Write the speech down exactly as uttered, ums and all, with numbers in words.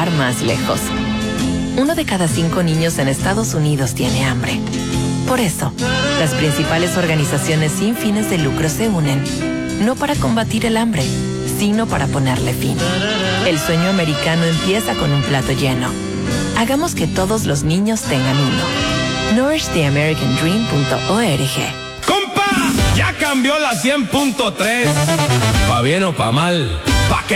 llegar más lejos. Uno de cada cinco niños en Estados Unidos tiene hambre. Por eso, las principales organizaciones sin fines de lucro se unen, no para combatir el hambre, sino para ponerle fin. El sueño americano empieza con un plato lleno. Hagamos que todos los niños tengan uno. nourish the american dream punto org. ¡Compa! Ya cambió la cien punto tres. Pa' bien o pa' mal. Pa' que